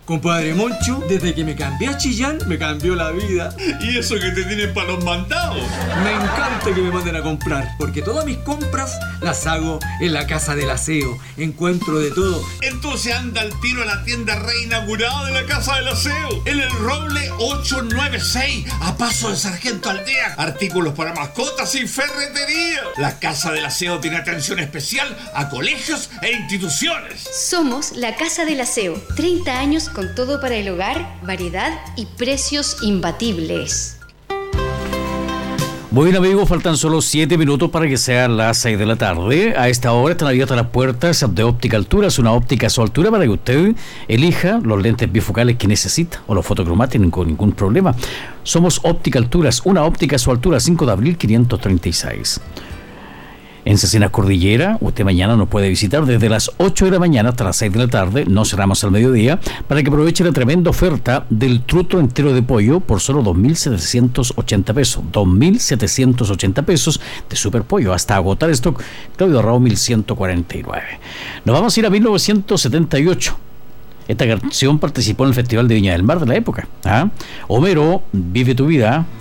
Compadre Moncho, desde que me cambié a Chillán, me cambió la vida. ¿Y eso que te tienen para los mandados? Me encanta que me manden a comprar, porque todas mis compras las hago en la Casa del Aseo. Encuentro de todo. Entonces anda al tiro a la tienda reinaugurada de la Casa del Aseo, en el Roble 896, a paso de Sargento Aldea. Artículos para mascotas y ferretería. La Casa del Aseo tiene atención especial a colegios e instituciones. Somos la Casa del Aseo. 30 años con todo para el hogar, variedad y precios imbatibles. Bueno, amigos, faltan solo 7 minutos para que sean las 6 de la tarde. A esta hora están abiertas las puertas de Óptica Alturas, una óptica a su altura para que usted elija los lentes bifocales que necesita o los fotocromáticos con ningún problema. Somos Óptica Alturas, una óptica a su altura, 5 de abril 536. En Cecinas Cordillera, usted mañana nos puede visitar desde las 8 de la mañana hasta las 6 de la tarde, no cerramos al mediodía, para que aproveche la tremenda oferta del truto entero de pollo por solo 2.780 pesos. 2.780 pesos de super pollo, hasta agotar stock. Claudio Raúl 1149. Nos vamos a ir a 1978. Esta canción participó en el Festival de Viña del Mar de la época. Homero, Vive tu vida,